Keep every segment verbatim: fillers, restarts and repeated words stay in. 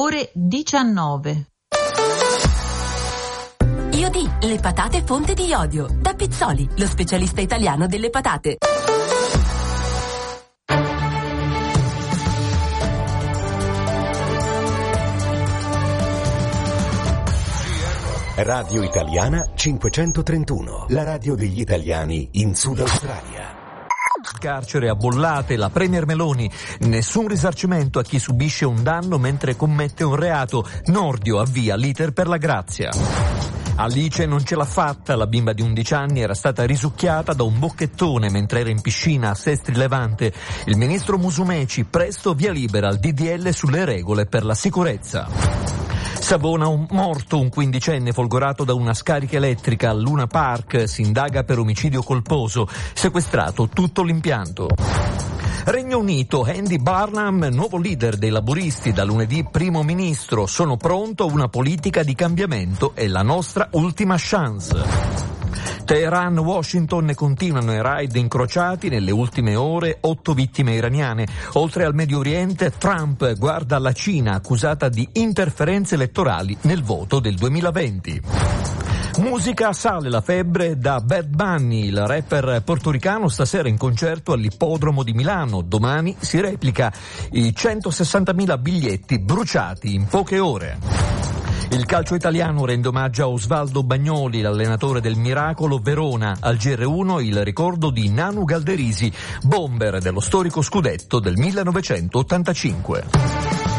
ore diciannove. Iodi, le patate fonte di iodio. Da Pizzoli, lo specialista italiano delle patate. Radio Italiana cinquecentotrentuno, la radio degli italiani in Sud Australia. Carcere a Bollate, la Premier Meloni, nessun risarcimento a chi subisce un danno mentre commette un reato. Nordio avvia l'iter per la grazia. Alice non ce l'ha fatta, la bimba di undici anni era stata risucchiata da un bocchettone mentre era in piscina a Sestri Levante. Il ministro Musumeci, presto via libera al D D L sulle regole per la sicurezza. Savona, un morto un quindicenne folgorato da una scarica elettrica al Luna Park, si indaga per omicidio colposo, sequestrato tutto l'impianto. Regno Unito, Andy Burnham, nuovo leader dei laburisti, da lunedì primo ministro, sono pronto a una politica di cambiamento, è la nostra ultima chance. Teheran, Washington, continuano i raid incrociati nelle ultime ore, otto vittime iraniane. Oltre al Medio Oriente, Trump guarda la Cina accusata di interferenze elettorali nel voto del duemilaventi. Musica, sale la febbre da Bad Bunny, il rapper portoricano stasera in concerto all'Ippodromo di Milano. Domani si replica i centosessantamila biglietti bruciati in poche ore. Il calcio italiano rende omaggio a Osvaldo Bagnoli, l'allenatore del Miracolo Verona. Al G R uno il ricordo di Nanu Galderisi, bomber dello storico scudetto del millenovecentottantacinque.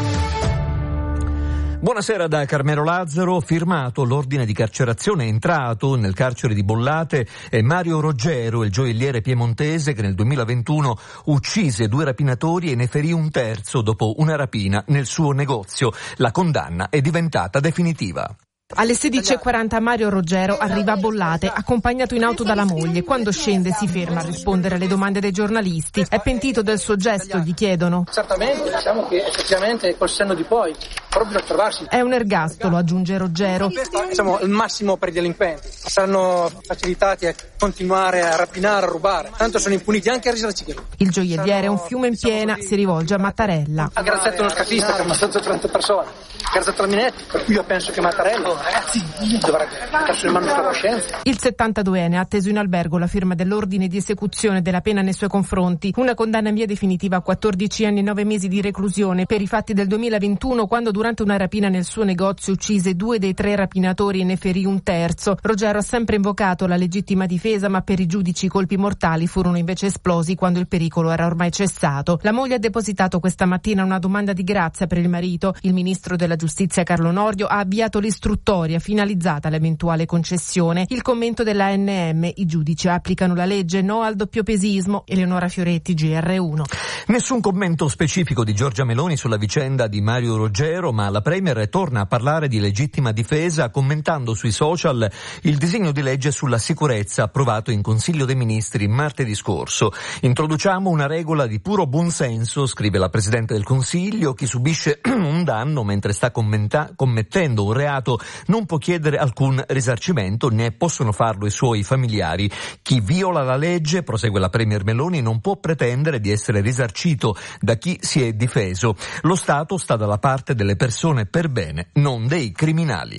Buonasera da Carmelo Lazzaro. Firmato l'ordine di carcerazione, è entrato nel carcere di Bollate è Mario Roggero, il gioielliere piemontese che nel duemilaventuno uccise due rapinatori e ne ferì un terzo dopo una rapina nel suo negozio. La condanna è diventata definitiva. Alle sedici e quaranta Mario Roggero arriva a Bollate, accompagnato in auto dalla moglie. Quando scende si ferma a rispondere alle domande dei giornalisti. È pentito del suo gesto, gli chiedono. Certamente, diciamo che effettivamente col senno di poi, proprio per trovarsi. È un ergastolo, aggiunge Roggero. Diciamo il massimo per i delinquenti. Saranno facilitati a continuare a rapinare, a rubare. Tanto sono impuniti anche a risarcire. Il gioielliere è un fiume in piena, si rivolge a Mattarella. Ha grazzato uno scaffista che ha ammazzato trenta persone. Ha grazzato la Minetti, per cui io penso che Mattarella, ragazzi, dovrà mettersi in mano sulla coscienza. Il settantaduenne ha atteso in albergo la firma dell'ordine di esecuzione della pena nei suoi confronti. Una condanna in via definitiva a quattordici anni e nove mesi di reclusione per i fatti del duemilaventuno, quando durante una rapina nel suo negozio uccise due dei tre rapinatori e ne ferì un terzo. Roggero ha sempre invocato la legittima difesa, ma per i giudici i colpi mortali furono invece esplosi quando il pericolo era ormai cessato. La moglie ha depositato questa mattina una domanda di grazia per il marito. Il ministro della giustizia Carlo Nordio ha avviato l'istruttoria finalizzata all'eventuale concessione. Il commento dell'A N M: i giudici applicano la legge, no al doppiopesismo. Eleonora Fioretti, G R uno. Nessun commento specifico di Giorgia Meloni sulla vicenda di Mario Roggero, ma la Premier torna a parlare di legittima difesa commentando sui social il disegno di legge sulla sicurezza approvato in Consiglio dei Ministri martedì scorso. Introduciamo una regola di puro buonsenso, scrive la Presidente del Consiglio: chi subisce un danno mentre sta commenta- commettendo un reato non può chiedere alcun risarcimento, né possono farlo i suoi familiari. Chi viola la legge, prosegue la Premier Meloni, non può pretendere di essere risarcito da chi si è difeso. Lo Stato sta dalla parte delle persone per bene, non dei criminali.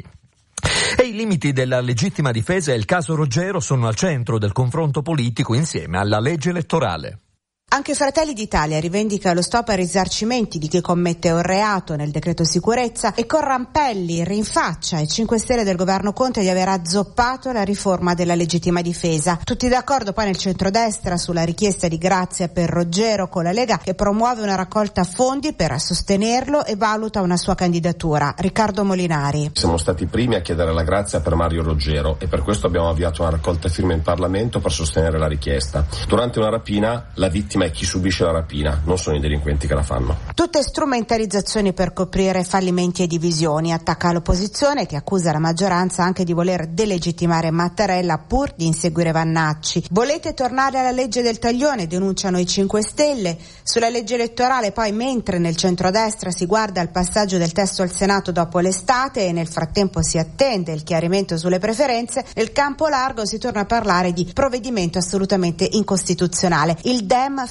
E i limiti della legittima difesa e il caso Roggero sono al centro del confronto politico insieme alla legge elettorale. Anche Fratelli d'Italia rivendica lo stop ai risarcimenti di chi commette un reato nel decreto sicurezza e con Rampelli rinfaccia ai cinque Stelle del governo Conte di aver azzoppato la riforma della legittima difesa. Tutti d'accordo poi nel centrodestra sulla richiesta di grazia per Roggero, con la Lega che promuove una raccolta fondi per sostenerlo e valuta una sua candidatura. Riccardo Molinari. Siamo stati i primi a chiedere la grazia per Mario Roggero e per questo abbiamo avviato una raccolta firme in Parlamento per sostenere la richiesta. Durante una rapina la vittima è chi subisce la rapina, non sono i delinquenti che la fanno. Tutte strumentalizzazioni per coprire fallimenti e divisioni. Attacca l'opposizione che accusa la maggioranza anche di voler delegittimare Mattarella pur di inseguire Vannacci. Volete tornare alla legge del taglione, denunciano i cinque Stelle. Sulla legge elettorale poi, mentre nel centrodestra si guarda al passaggio del testo al Senato dopo l'estate e nel frattempo si attende il chiarimento sulle preferenze, nel campo largo si torna a parlare di provvedimento assolutamente incostituzionale. Il Dem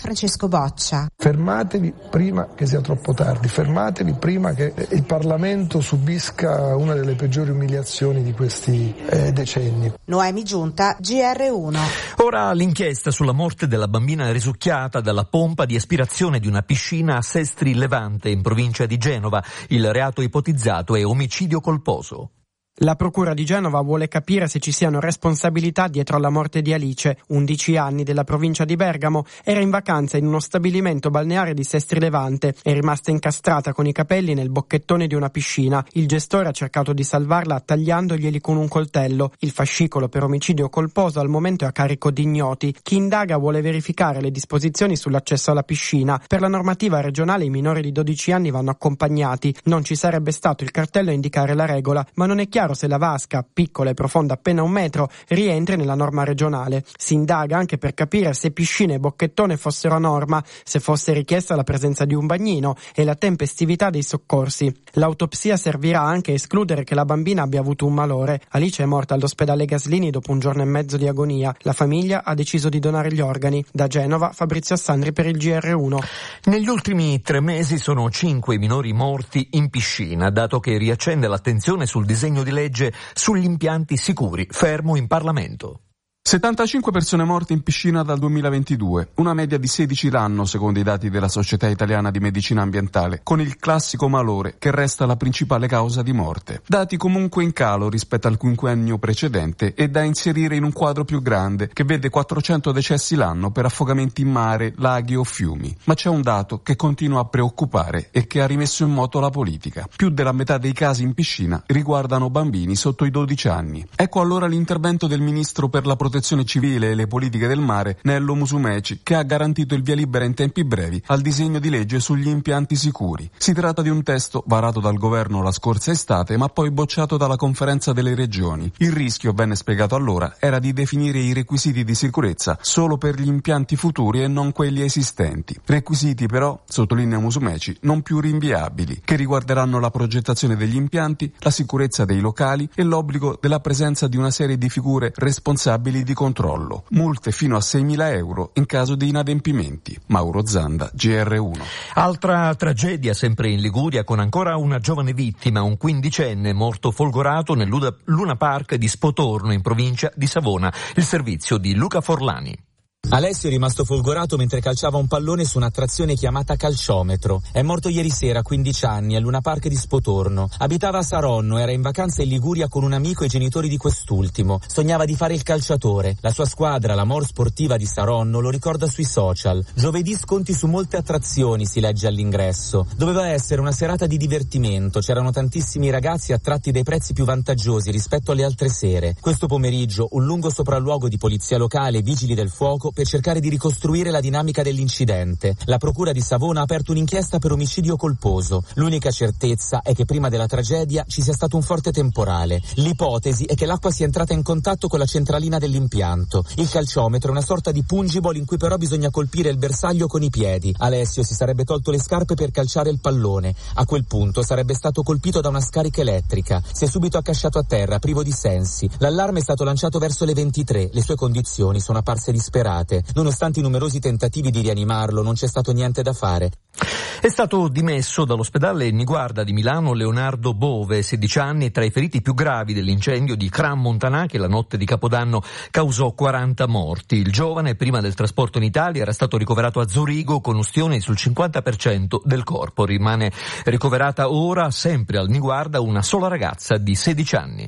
Francesco Boccia. Fermatevi prima che sia troppo tardi, fermatevi prima che il Parlamento subisca una delle peggiori umiliazioni di questi eh, decenni. Noemi Giunta, G R uno. Ora l'inchiesta sulla morte della bambina risucchiata dalla pompa di aspirazione di una piscina a Sestri Levante in provincia di Genova. Il reato ipotizzato è omicidio colposo. La Procura di Genova vuole capire se ci siano responsabilità dietro alla morte di Alice, undici anni, della provincia di Bergamo. Era in vacanza in uno stabilimento balneare di Sestri Levante. È rimasta incastrata con i capelli nel bocchettone di una piscina. Il gestore ha cercato di salvarla tagliandoglieli con un coltello. Il fascicolo per omicidio colposo al momento è a carico di ignoti. Chi indaga vuole verificare le disposizioni sull'accesso alla piscina. Per la normativa regionale i minori di dodici anni vanno accompagnati. Non ci sarebbe stato il cartello a indicare la regola, ma non è chiaro se la vasca, piccola e profonda appena un metro, rientri nella norma regionale. Si indaga anche per capire se piscina e bocchettone fossero a norma, se fosse richiesta la presenza di un bagnino e la tempestività dei soccorsi. L'autopsia servirà anche a escludere che la bambina abbia avuto un malore. Alice è morta all'ospedale Gaslini dopo un giorno e mezzo di agonia. La famiglia ha deciso di donare gli organi. Da Genova, Fabrizio Assandri per il G R uno. Negli ultimi tre mesi sono cinque i minori morti in piscina, dato che riaccende l'attenzione sul disegno di legge sugli impianti sicuri, fermo in Parlamento. settantacinque persone morte in piscina dal duemilaventidue, una media di sedici l'anno secondo i dati della Società Italiana di Medicina Ambientale, con il classico malore che resta la principale causa di morte. Dati comunque in calo rispetto al quinquennio precedente e da inserire in un quadro più grande che vede quattrocento decessi l'anno per affogamenti in mare, laghi o fiumi. Ma c'è un dato che continua a preoccupare e che ha rimesso in moto la politica. Più della metà dei casi in piscina riguardano bambini sotto i dodici anni. Ecco allora l'intervento del ministro per la protezione civile e le politiche del mare, Nello Musumeci, che ha garantito il via libera in tempi brevi al disegno di legge sugli impianti sicuri. Si tratta di un testo varato dal governo la scorsa estate, ma poi bocciato dalla conferenza delle regioni. Il rischio, venne spiegato allora, era di definire i requisiti di sicurezza solo per gli impianti futuri e non quelli esistenti. Requisiti però, sottolinea Musumeci, non più rinviabili, che riguarderanno la progettazione degli impianti, la sicurezza dei locali e l'obbligo della presenza di una serie di figure responsabili di controllo. Multe fino a seimila euro in caso di inadempimenti. Mauro Zanda, G R uno. Altra tragedia sempre in Liguria con ancora una giovane vittima, un quindicenne morto folgorato nel Luna Park di Spotorno in provincia di Savona. Il servizio di Luca Forlani. Alessio è rimasto folgorato mentre calciava un pallone su un'attrazione chiamata calciometro. È morto ieri sera, a quindici anni, al Luna Park di Spotorno. Abitava a Saronno, era in vacanza in Liguria con un amico e i genitori di quest'ultimo. Sognava di fare il calciatore. La sua squadra, la Mor Sportiva di Saronno, lo ricorda sui social. Giovedì sconti su molte attrazioni, si legge all'ingresso. Doveva essere una serata di divertimento. C'erano tantissimi ragazzi attratti dai prezzi più vantaggiosi rispetto alle altre sere. Questo pomeriggio, un lungo sopralluogo di polizia locale e vigili del fuoco per cercare di ricostruire la dinamica dell'incidente. La procura di Savona ha aperto un'inchiesta per omicidio colposo. L'unica certezza è che prima della tragedia ci sia stato un forte temporale. L'ipotesi è che l'acqua sia entrata in contatto con la centralina dell'impianto. Il calciometro è una sorta di pungiball in cui però bisogna colpire il bersaglio con i piedi. Alessio si sarebbe tolto le scarpe per calciare il pallone. A quel punto sarebbe stato colpito da una scarica elettrica. Si è subito accasciato a terra, privo di sensi. L'allarme è stato lanciato verso le ventitré. Le sue condizioni sono apparse disperate. Nonostante i numerosi tentativi di rianimarlo, non c'è stato niente da fare. È stato dimesso dall'ospedale Niguarda di Milano Leonardo Bove, sedici anni, tra i feriti più gravi dell'incendio di Cran Montanà che la notte di Capodanno causò quaranta morti. Il giovane, prima del trasporto in Italia, era stato ricoverato a Zurigo con ustioni sul cinquanta per cento del corpo. Rimane ricoverata ora, sempre al Niguarda, una sola ragazza di sedici anni.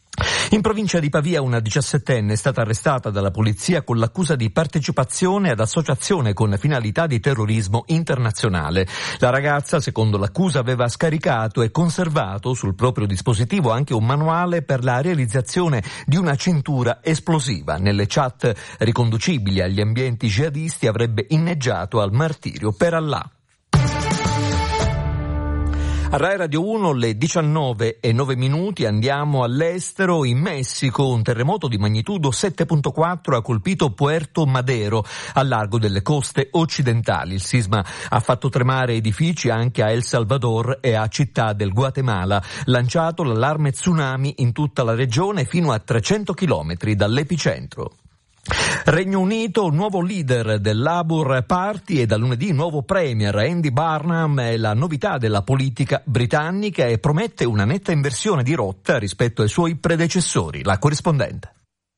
In provincia di Pavia una diciassettenne è stata arrestata dalla polizia con l'accusa di partecipazione ad associazione con finalità di terrorismo internazionale. La ragazza, secondo l'accusa, aveva scaricato e conservato sul proprio dispositivo anche un manuale per la realizzazione di una cintura esplosiva. Nelle chat riconducibili agli ambienti jihadisti avrebbe inneggiato al martirio per Allah. A Rai Radio uno le diciannove e nove minuti, andiamo all'estero. In Messico un terremoto di magnitudo sette virgola quattro ha colpito Puerto Madero, al largo delle coste occidentali. Il sisma ha fatto tremare edifici anche a El Salvador e a Città del Guatemala. Lanciato l'allarme tsunami in tutta la regione fino a trecento chilometri dall'epicentro. Regno Unito, nuovo leader del Labour Party e da lunedì nuovo premier. Andy Burnham è la novità della politica britannica e promette una netta inversione di rotta rispetto ai suoi predecessori. La corrispondente.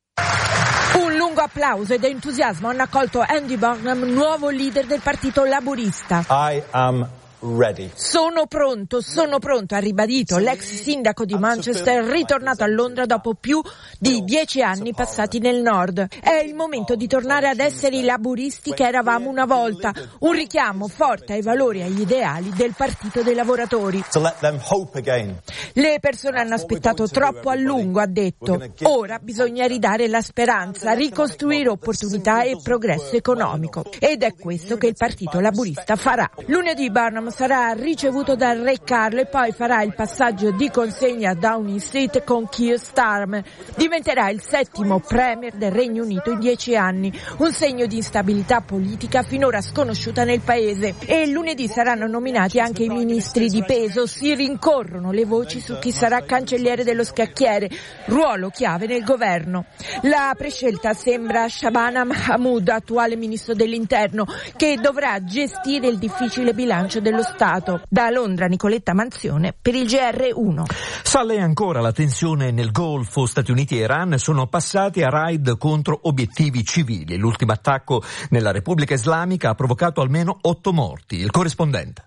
Un lungo applauso ed entusiasmo hanno accolto Andy Burnham, nuovo leader del partito laburista. I am ready. Sono pronto, sono pronto, ha ribadito l'ex sindaco di Manchester, ritornato a Londra dopo più di dieci anni passati nel nord. È il momento di tornare ad essere i laburisti che eravamo una volta, un richiamo forte ai valori e agli ideali del partito dei lavoratori. To let them hope again. Le persone hanno aspettato troppo a lungo, ha detto. Ora bisogna ridare la speranza, ricostruire opportunità e progresso economico. Ed è questo che il partito laburista farà. Lunedì Burnham sarà ricevuto dal re Carlo e poi farà il passaggio di consegna a Downing Street con Keir Starmer. Diventerà il settimo premier del Regno Unito in dieci anni, un segno di instabilità politica finora sconosciuta nel paese. E lunedì saranno nominati anche i ministri di peso. Si rincorrono le voci su chi sarà cancelliere dello scacchiere, ruolo chiave nel governo. La prescelta sembra Shabana Mahmood, attuale ministro dell'interno, che dovrà gestire il difficile bilancio dello Stato. Da Londra Nicoletta Manzione per il G R uno. Sale ancora la tensione nel Golfo. Stati Uniti e Iran sono passati a raid contro obiettivi civili. L'ultimo attacco nella Repubblica Islamica ha provocato almeno otto morti. Il corrispondente.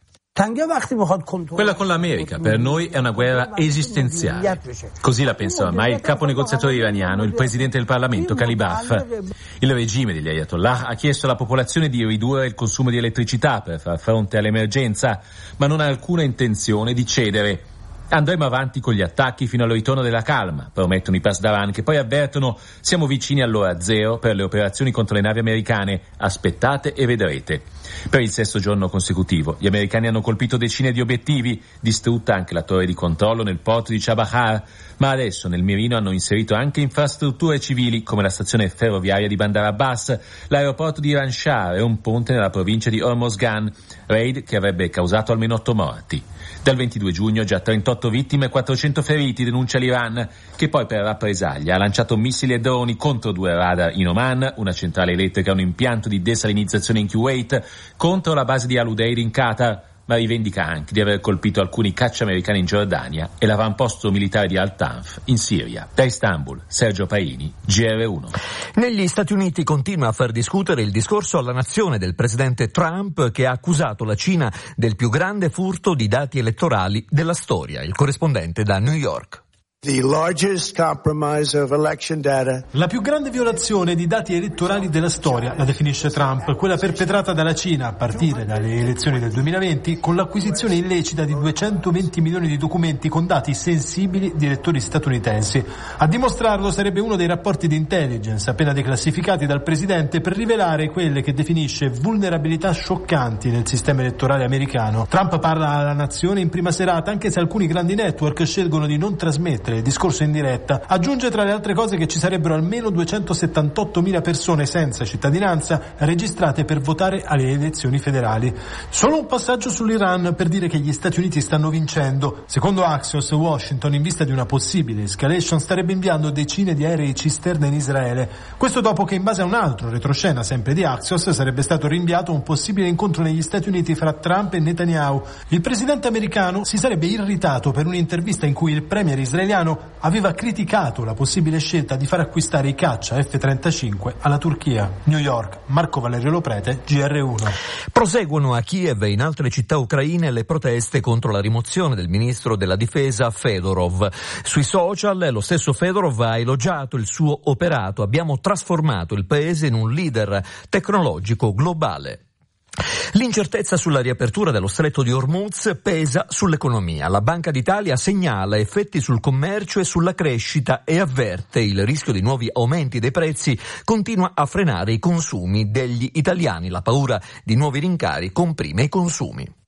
Quella con l'America per noi è una guerra esistenziale. Così la pensava mai il capo negoziatore iraniano, il presidente del Parlamento, Kalibaf. Il regime degli Ayatollah ha chiesto alla popolazione di ridurre il consumo di elettricità per far fronte all'emergenza, ma non ha alcuna intenzione di cedere. Andremo avanti con gli attacchi fino al ritorno della calma, promettono i Pasdaran, che poi avvertono: siamo vicini all'ora zero per le operazioni contro le navi americane, aspettate e vedrete. Per il sesto giorno consecutivo gli americani hanno colpito decine di obiettivi, distrutta anche la torre di controllo nel porto di Chabahar, ma adesso nel mirino hanno inserito anche infrastrutture civili come la stazione ferroviaria di Bandar Abbas, l'aeroporto di Iran Shah e un ponte nella provincia di Hormozgan, raid che avrebbe causato almeno otto morti. Dal ventidue giugno già trentotto vittime e quattrocento feriti, denuncia l'Iran, che poi per rappresaglia ha lanciato missili e droni contro due radar in Oman, una centrale elettrica e un impianto di desalinizzazione in Kuwait, contro la base di Al Udeid in Qatar, ma rivendica anche di aver colpito alcuni caccia americani in Giordania e l'avamposto militare di Al-Tanf in Siria. Da Istanbul, Sergio Paini, G R uno. Negli Stati Uniti continua a far discutere il discorso alla nazione del presidente Trump, che ha accusato la Cina del più grande furto di dati elettorali della storia. Il corrispondente da New York. The largest compromise of election data. La più grande violazione di dati elettorali della storia, la definisce Trump, quella perpetrata dalla Cina a partire dalle elezioni del duemilaventi con l'acquisizione illecita di duecentoventi milioni di documenti con dati sensibili di elettori statunitensi. A dimostrarlo sarebbe uno dei rapporti di intelligence appena declassificati dal presidente per rivelare quelle che definisce vulnerabilità scioccanti nel sistema elettorale americano. Trump parla alla nazione in prima serata, anche se alcuni grandi network scelgono di non trasmettere il discorso in diretta. Aggiunge tra le altre cose che ci sarebbero almeno duecentosettantottomila persone senza cittadinanza registrate per votare alle elezioni federali. Solo un passaggio sull'Iran per dire che gli Stati Uniti stanno vincendo. Secondo Axios, Washington, in vista di una possibile escalation, starebbe inviando decine di aerei cisterna in Israele. Questo dopo che, in base a un altro retroscena sempre di Axios, sarebbe stato rinviato un possibile incontro negli Stati Uniti fra Trump e Netanyahu. Il presidente americano si sarebbe irritato per un'intervista in cui il premier israeliano aveva criticato la possibile scelta di far acquistare i caccia F trentacinque alla Turchia. New York, Marco Valerio Loprete, G R uno. Proseguono a Kiev e in altre città ucraine le proteste contro la rimozione del ministro della difesa Fedorov. Sui social lo stesso Fedorov ha elogiato il suo operato: abbiamo trasformato il paese in un leader tecnologico globale. L'incertezza sulla riapertura dello stretto di Hormuz pesa sull'economia. La Banca d'Italia segnala effetti sul commercio e sulla crescita e avverte il rischio di nuovi aumenti dei prezzi continua a frenare i consumi degli italiani. La paura di nuovi rincari comprime i consumi.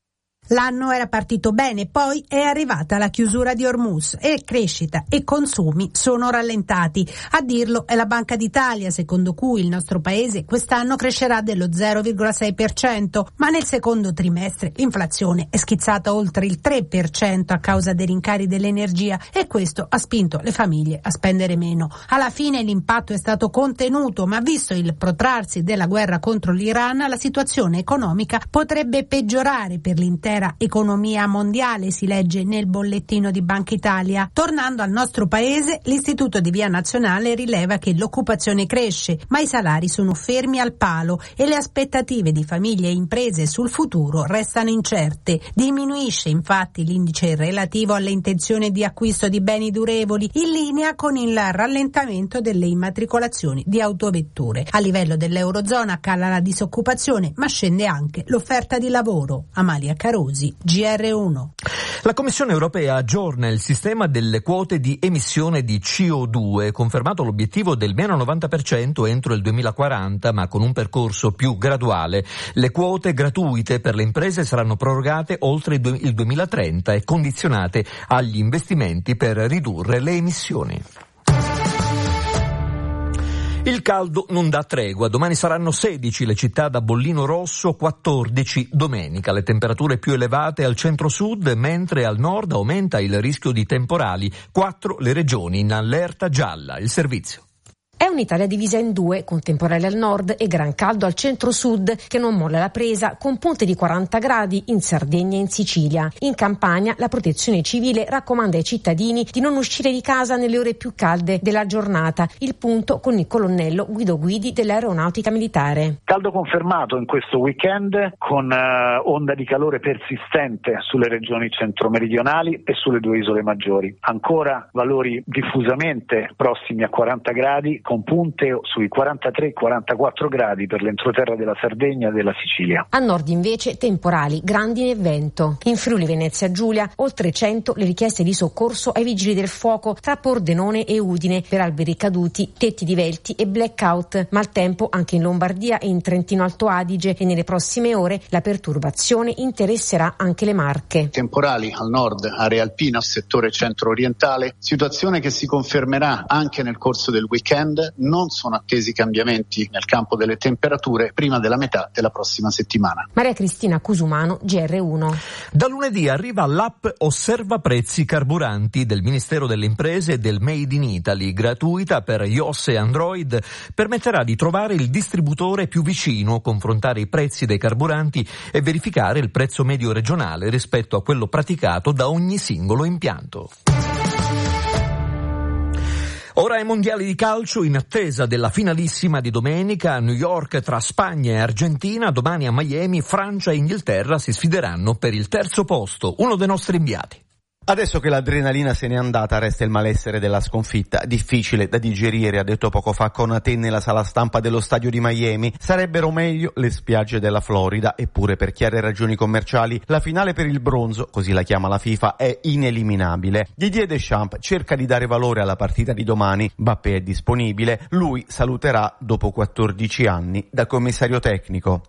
L'anno era partito bene, poi è arrivata la chiusura di Hormuz e crescita e consumi sono rallentati. A dirlo è la Banca d'Italia, secondo cui il nostro paese quest'anno crescerà dello zero virgola sei per cento, ma nel secondo trimestre l'inflazione è schizzata oltre il tre per cento a causa dei rincari dell'energia e questo ha spinto le famiglie a spendere meno. Alla fine l'impatto è stato contenuto, ma visto il protrarsi della guerra contro l'Iran, la situazione economica potrebbe peggiorare per l'intera economia mondiale, si legge nel bollettino di Banca Italia. Tornando al nostro paese, l'Istituto di Via Nazionale rileva che l'occupazione cresce, ma i salari sono fermi al palo e le aspettative di famiglie e imprese sul futuro restano incerte. Diminuisce infatti l'indice relativo alle intenzioni di acquisto di beni durevoli, in linea con il rallentamento delle immatricolazioni di autovetture. A livello dell'Eurozona cala la disoccupazione, ma scende anche l'offerta di lavoro. Amalia Carusi, G R uno. La Commissione europea aggiorna il sistema delle quote di emissione di C O due, confermato l'obiettivo del meno novanta per cento entro il duemilaquaranta, ma con un percorso più graduale. Le quote gratuite per le imprese saranno prorogate oltre il duemilatrenta e condizionate agli investimenti per ridurre le emissioni. Il caldo non dà tregua, domani saranno sedici le città da bollino rosso, quattordici domenica. Le temperature più elevate al centro-sud, mentre al nord aumenta il rischio di temporali. Quattro le regioni in allerta gialla. Il servizio. È un'Italia divisa in due, con temporale al nord e gran caldo al centro-sud, che non molla la presa, con punte di quaranta gradi in Sardegna e in Sicilia. In Campania la Protezione Civile raccomanda ai cittadini di non uscire di casa nelle ore più calde della giornata. Il punto con il colonnello Guido Guidi dell'Aeronautica Militare. Caldo confermato in questo weekend, con uh, onda di calore persistente sulle regioni centro-meridionali e sulle due isole maggiori. Ancora valori diffusamente prossimi a quaranta gradi, con punte sui quarantatré quarantaquattro gradi per l'entroterra della Sardegna e della Sicilia. A nord invece temporali, grandine e vento. In Friuli Venezia Giulia oltre cento le richieste di soccorso ai vigili del fuoco tra Pordenone e Udine per alberi caduti, tetti divelti e blackout. Maltempo anche in Lombardia e in Trentino Alto Adige e nelle prossime ore la perturbazione interesserà anche le Marche. Temporali al nord, area alpina, settore centro-orientale, situazione che si confermerà anche nel corso del weekend. Non sono attesi cambiamenti nel campo delle temperature prima della metà della prossima settimana. Maria Cristina Cusumano, G R uno. Da lunedì arriva l'app Osserva Prezzi Carburanti del Ministero delle Imprese e del Made in Italy, gratuita per iOS e Android. Permetterà di trovare il distributore più vicino, confrontare i prezzi dei carburanti e verificare il prezzo medio regionale rispetto a quello praticato da ogni singolo impianto. Ora ai mondiali di calcio, in attesa della finalissima di domenica a New York tra Spagna e Argentina. Domani a Miami Francia e Inghilterra si sfideranno per il terzo posto. Uno dei nostri inviati. Adesso che l'adrenalina se n'è andata resta il malessere della sconfitta, difficile da digerire, ha detto poco fa Konate nella sala stampa dello stadio di Miami. Sarebbero meglio le spiagge della Florida, eppure per chiare ragioni commerciali la finale per il bronzo, così la chiama la FIFA, è ineliminabile. Didier Deschamps cerca di dare valore alla partita di domani, Mbappé è disponibile, lui saluterà dopo quattordici anni da commissario tecnico.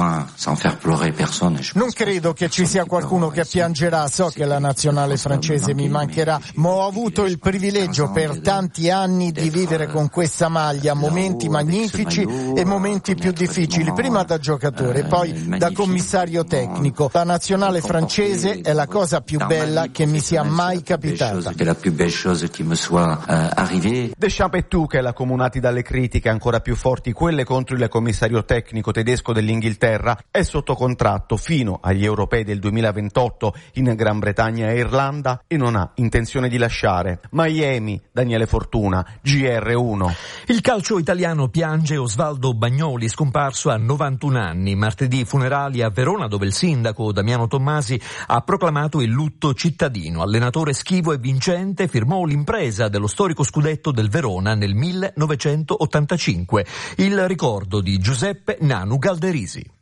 Non credo che ci sia qualcuno che piangerà, so che la nazionale francese mi mancherà, ma ho avuto il privilegio per tanti anni di vivere con questa maglia momenti magnifici e momenti più difficili, prima da giocatore, poi da commissario tecnico. La nazionale francese è la cosa più bella che mi sia mai capitata. Deschamps e Tuchel, accomunati dalle critiche ancora più forti, quelle contro il commissario tecnico tedesco dell'Inghilterra, è sotto contratto fino agli europei del duemilaventotto in Gran Bretagna e Irlanda e non ha intenzione di lasciare. Miami, Daniele Fortuna, G R uno. Il calcio italiano piange Osvaldo Bagnoli, scomparso a novantuno anni. Martedì funerali a Verona, dove il sindaco Damiano Tommasi ha proclamato il lutto cittadino. Allenatore schivo e vincente, firmò l'impresa dello storico scudetto del Verona nel millenovecentottantacinque. Il ricordo di Giuseppe Nanu Galderisi.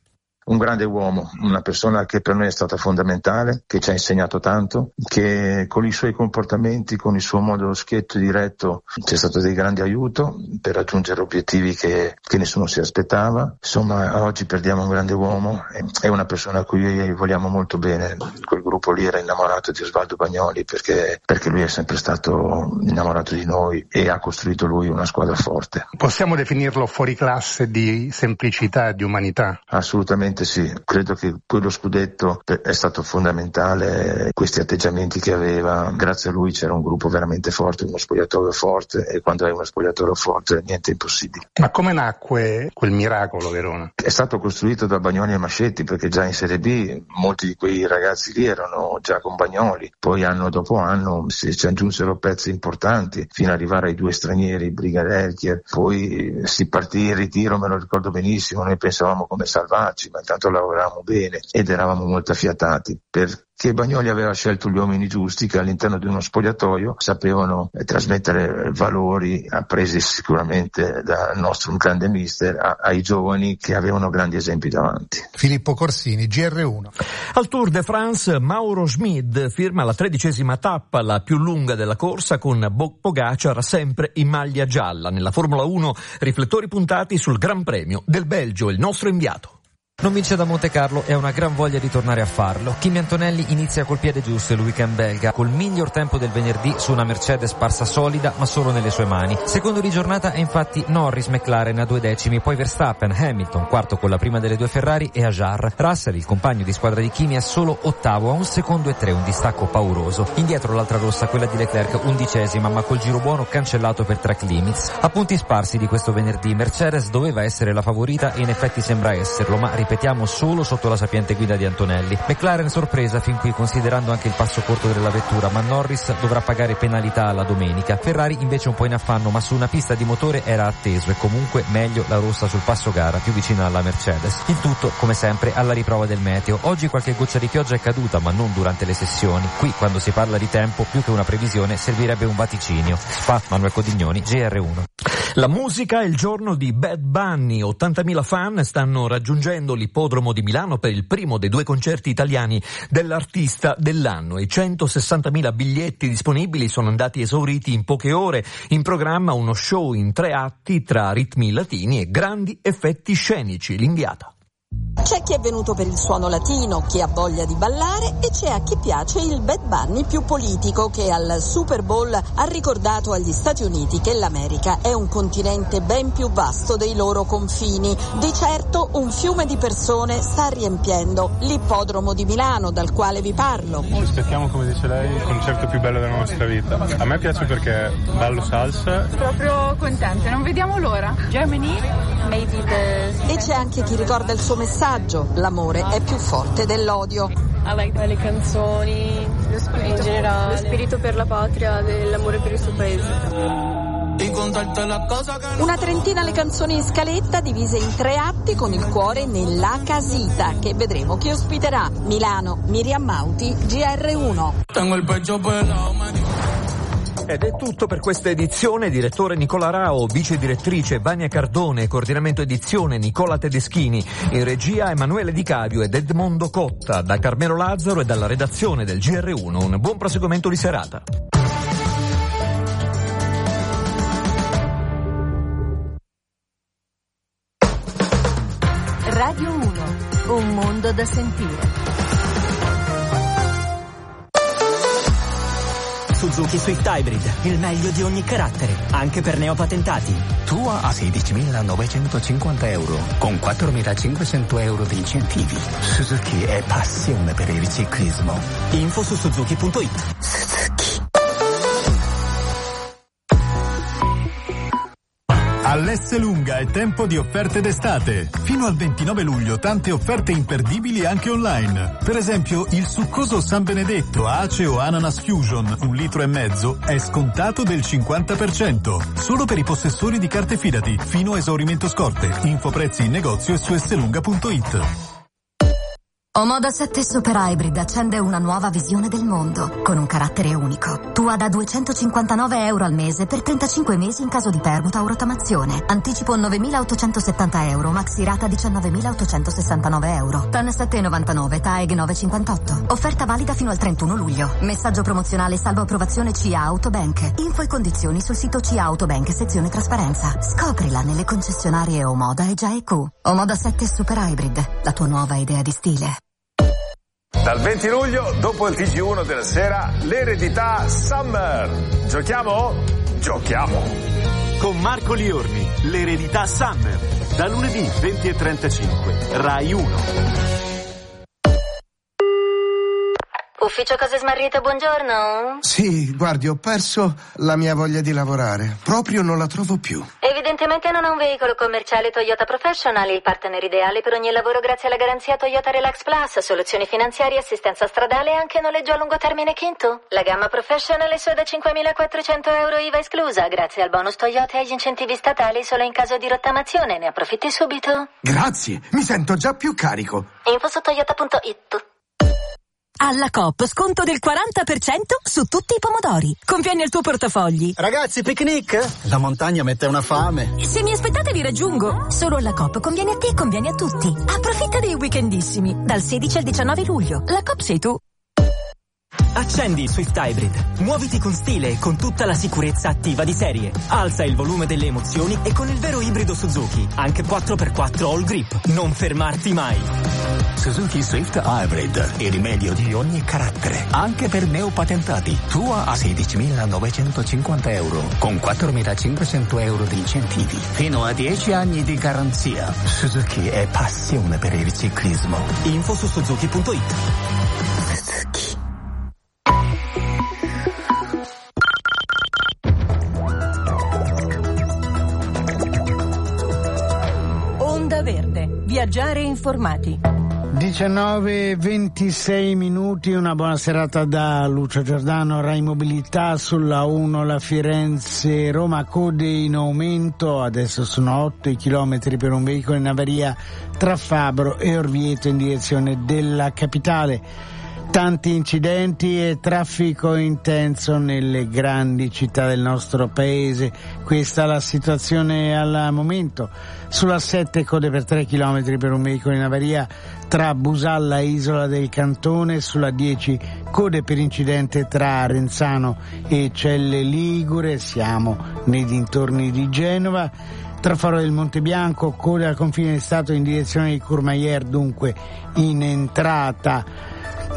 un grande uomo, una persona che per noi è stata fondamentale, che ci ha insegnato tanto, che con i suoi comportamenti, con il suo modo schietto e diretto ci è stato di grande aiuto per raggiungere obiettivi che, che nessuno si aspettava. Insomma, oggi perdiamo un grande uomo, è una persona a cui vogliamo molto bene. Quel gruppo lì era innamorato di Osvaldo Bagnoli perché, perché lui è sempre stato innamorato di noi e ha costruito lui una squadra forte. Possiamo definirlo fuori classe di semplicità e di umanità? Assolutamente sì, credo che quello scudetto è stato fondamentale, questi atteggiamenti che aveva, grazie a lui c'era un gruppo veramente forte, uno spogliatoio forte, e quando hai uno spogliatoio forte niente è impossibile. Ma come nacque quel miracolo Verona? È stato costruito da Bagnoli e Mascetti, perché già in Serie B molti di quei ragazzi lì erano già con Bagnoli, poi anno dopo anno si, si aggiunsero pezzi importanti fino ad arrivare ai due stranieri, Brigadelchier, poi si partì in ritiro, me lo ricordo benissimo, noi pensavamo come salvarci, ma intanto lavoravamo bene ed eravamo molto affiatati, perché Bagnoli aveva scelto gli uomini giusti che all'interno di uno spogliatoio sapevano eh, trasmettere valori appresi sicuramente dal nostro grande mister a, ai giovani che avevano grandi esempi davanti. Filippo Corsini, G R uno. Al Tour de France Mauro Schmid firma la tredicesima tappa, la più lunga della corsa, con Pogacar sempre in maglia gialla. Nella Formula uno riflettori puntati sul Gran Premio del Belgio, il nostro inviato. Non vince da Monte Carlo e ha una gran voglia di tornare a farlo. Kimi Antonelli inizia col piede giusto il weekend belga, col miglior tempo del venerdì su una Mercedes sparsa solida ma solo nelle sue mani. Secondo di giornata è infatti Norris, McLaren a due decimi, poi Verstappen, Hamilton quarto con la prima delle due Ferrari e Hajar. Russell, il compagno di squadra di Kimi, è solo ottavo a un secondo e tre, un distacco pauroso. Indietro l'altra rossa, quella di Leclerc, undicesima ma col giro buono cancellato per track limits. A punti sparsi di questo venerdì, Mercedes doveva essere la favorita e in effetti sembra esserlo, ma ripetiamo solo sotto la sapiente guida di Antonelli. McLaren sorpresa fin qui considerando anche il passo corto della vettura, ma Norris dovrà pagare penalità alla domenica. Ferrari invece un po' in affanno, ma su una pista di motore era atteso e comunque meglio la rossa sul passo gara, più vicina alla Mercedes. Il tutto come sempre alla riprova del meteo. Oggi qualche goccia di pioggia è caduta, ma non durante le sessioni. Qui quando si parla di tempo più che una previsione servirebbe un vaticinio. Spa, Manuel Codignoni, G R uno. La musica è il giorno di Bad Bunny. ottantamila fan stanno raggiungendo l'ippodromo di Milano per il primo dei due concerti italiani dell'artista dell'anno. I centosessantamila biglietti disponibili sono andati esauriti in poche ore. In programma uno show in tre atti tra ritmi latini e grandi effetti scenici. L'inviata. C'è chi è venuto per il suono latino, chi ha voglia di ballare, e c'è a chi piace il Bad Bunny più politico, che al Super Bowl ha ricordato agli Stati Uniti che l'America è un continente ben più vasto dei loro confini. Di certo un fiume di persone sta riempiendo l'ippodromo di Milano, dal quale vi parlo. Aspettiamo, come dice lei, il concerto più bello della nostra vita. A me piace perché ballo salsa. Proprio contente, non vediamo l'ora. Germany, maybe the... E c'è anche chi ricorda il suo messaggio: l'amore è più forte dell'odio. I like le canzoni, lo spirito, in generale, lo spirito per la patria, dell'amore per il suo paese. Una trentina le canzoni in scaletta, divise in tre atti, con il cuore nella casita, che vedremo chi ospiterà. Milano, Miriam Mauti, G R uno. Ed è tutto per questa edizione. Direttore Nicola Rao, vice direttrice Vania Cardone, coordinamento edizione Nicola Tedeschini, in regia Emanuele Di Cavio ed Edmondo Cotta. Da Carmelo Lazzaro e dalla redazione del G R uno un buon proseguimento di serata. Radio uno, un mondo da sentire. Suzuki Swift Hybrid, il meglio di ogni carattere, anche per neopatentati. Tua a sedicimilanovecentocinquanta euro, con quattromilacinquecento euro di incentivi. Suzuki è passione per il ciclismo. Info su suzuki punto it. Suzuki. All'Esselunga è tempo di offerte d'estate. Fino al ventinove luglio tante offerte imperdibili anche online. Per esempio, il succoso San Benedetto Ace o Ananas Fusion, un litro e mezzo, è scontato del cinquanta per cento. Solo per i possessori di carte Fidati, fino a esaurimento scorte. Info prezzi in negozio e su esselunga punto it. Omoda sette Super Hybrid accende una nuova visione del mondo, con un carattere unico. Tua da duecentocinquantanove euro al mese per trentacinque mesi in caso di permuta o rottamazione. Anticipo novemilaottocentosettanta euro, maxi rata diciannovemilaottocentosessantanove euro. T A N sette virgola novantanove, T A E G nove virgola cinquantotto. Offerta valida fino al trentuno luglio. Messaggio promozionale salvo approvazione C A Autobank. Info e condizioni sul sito C A Autobank, sezione trasparenza. Scoprila nelle concessionarie Omoda e Gia e Q. Omoda sette Super Hybrid, la tua nuova idea di stile. Dal venti luglio, dopo il T G uno della sera, l'eredità Summer. Giochiamo? Giochiamo! Con Marco Liorni, l'eredità Summer. Da lunedì venti e trentacinque, Rai uno. Ufficio Cose Smarrite, buongiorno. Sì, guardi, ho perso la mia voglia di lavorare. Proprio non la trovo più. Evidentemente non è un veicolo commerciale Toyota Professional, il partner ideale per ogni lavoro grazie alla garanzia Toyota Relax Plus, soluzioni finanziarie, assistenza stradale e anche noleggio a lungo termine Kinto. La gamma Professional è da cinquemilaquattrocento euro I V A esclusa, grazie al bonus Toyota e agli incentivi statali solo in caso di rottamazione. Ne approfitti subito. Grazie, mi sento già più carico. Info su toyota punto it. Alla Coop sconto del quaranta per cento su tutti i pomodori. Conviene al tuo portafogli. Ragazzi, picnic? La montagna mette una fame. Se mi aspettate vi raggiungo. Solo alla Coop conviene a te e conviene a tutti. Approfitta dei weekendissimi. Dal sedici al diciannove luglio. La Coop sei tu. Accendi il Swift Hybrid. Muoviti con stile e con tutta la sicurezza attiva di serie. Alza il volume delle emozioni e con il vero ibrido Suzuki. Anche quattro per quattro All Grip. Non fermarti mai. Suzuki Swift Hybrid, il rimedio di ogni carattere, anche per neopatentati. Tua a sedicimilanovecentocinquanta euro, con quattromilacinquecento euro di incentivi, fino a dieci anni di garanzia. Suzuki è passione per il ciclismo. Info su suzuki punto it. Suzuki. Onda Verde, viaggiare informati. diciannove e ventisei minuti, una buona serata da Lucio Giordano. Rai Mobilità sulla uno, la Firenze-Roma, code in aumento, adesso sono otto i chilometri per un veicolo in avaria tra Fabro e Orvieto in direzione della capitale. Tanti incidenti e traffico intenso nelle grandi città del nostro paese. Questa è la situazione al momento. Sulla sette code per tre chilometri per un veicolo in avaria tra Busalla e Isola del Cantone. Sulla dieci code per incidente tra Renzano e Celle Ligure. Siamo nei dintorni di Genova. Tra Faro del Monte Bianco, code al confine di Stato in direzione di Courmayeur, dunque in entrata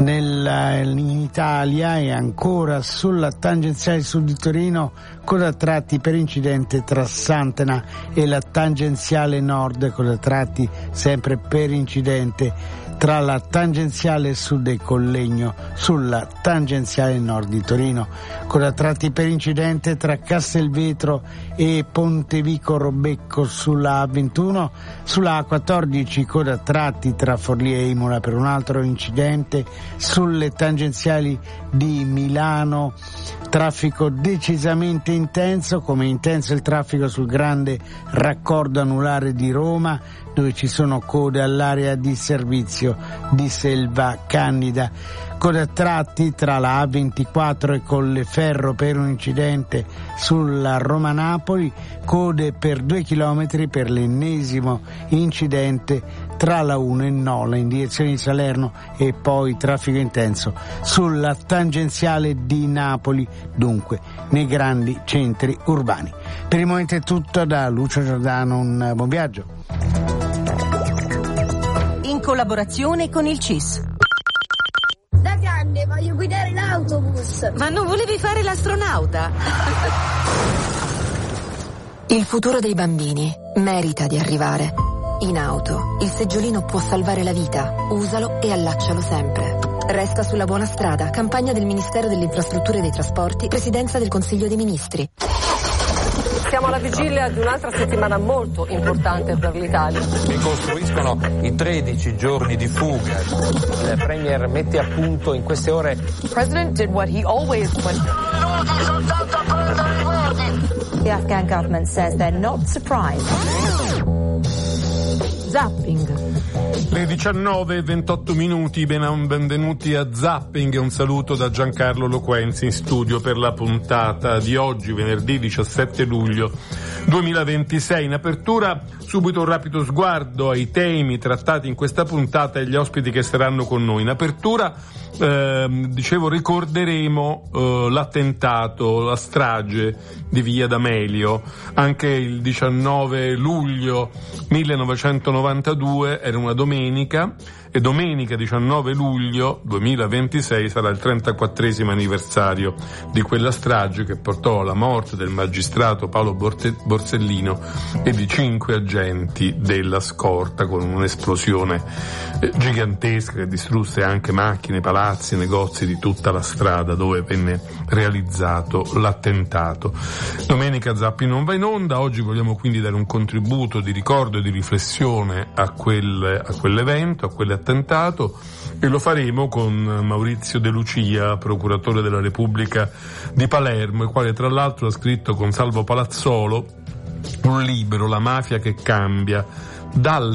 Nel, in Italia. E ancora sulla tangenziale sud di Torino, coda a tratti per incidente tra Santena e la tangenziale nord, coda a tratti sempre per incidente tra la tangenziale sud e Collegno sulla tangenziale nord di Torino, coda a tratti per incidente tra Castelvetro e Pontevico Robecco sulla A ventuno, sulla A quattordici coda a tratti tra Forlì e Imola per un altro incidente, sulle tangenziali di Milano traffico decisamente intenso, come intenso il traffico sul grande raccordo anulare di Roma, dove ci sono code all'area di servizio di Selva Candida. Code a tratti tra la A ventiquattro e Colleferro per un incidente sulla Roma-Napoli, code per due chilometri per l'ennesimo incidente tra la uno e Nola in direzione di Salerno, e poi traffico intenso sulla tangenziale di Napoli, dunque nei grandi centri urbani. Per il momento è tutto da Lucio Giordano, un buon viaggio. In collaborazione con il C I S. Da grande voglio guidare l'autobus. Ma non volevi fare l'astronauta? Il futuro dei bambini merita di arrivare. In auto, il seggiolino può salvare la vita. Usalo e allaccialo sempre. Resta sulla buona strada. Campagna del Ministero delle Infrastrutture e dei Trasporti, Presidenza del Consiglio dei Ministri. Siamo alla vigilia di un'altra settimana molto importante per l'Italia. Ricostruiscono i tredici giorni di fuga. Il Premier mette a punto in queste ore. The President did what he always went. The Afghan government says they're not surprised. Zapping. Le diciannove e ventotto minuti, ben, benvenuti a Zapping e un saluto da Giancarlo Loquenzi in studio per la puntata di oggi, venerdì diciassette luglio duemilaventisei. In apertura subito un rapido sguardo ai temi trattati in questa puntata e agli ospiti che saranno con noi. In apertura eh, dicevo ricorderemo eh, l'attentato, la strage di Via D'Amelio. Anche il diciannove luglio millenovecentonovantadue era una domenica e domenica diciannove luglio duemilaventisei sarà il trentaquattresimo anniversario di quella strage che portò alla morte del magistrato Paolo Borsellino e di cinque agenti della scorta, con un'esplosione gigantesca che distrusse anche macchine, palazzi, negozi di tutta la strada dove venne realizzato l'attentato. Domenica Zappi non va in onda, oggi vogliamo quindi dare un contributo di ricordo e di riflessione a, quel, a quell'evento, a quell'attentato, e lo faremo con Maurizio De Lucia, procuratore della Repubblica di Palermo, il quale tra l'altro ha scritto con Salvo Palazzolo un libro, La mafia che cambia, dalle